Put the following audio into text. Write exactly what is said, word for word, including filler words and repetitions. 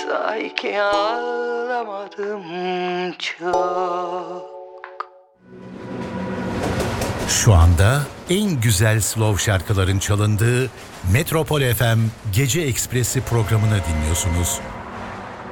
Say ki ağlamadım çok. Şu anda en güzel slow şarkıların çalındığı Metropol F M Gece Ekspresi programını dinliyorsunuz.